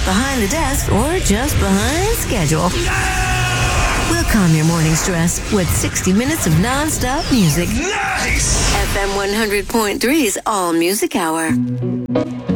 behind the desk, or just behind schedule. We'll calm your morning stress with 60 minutes of non-stop music. Nice! FM 100.3's All Music Hour.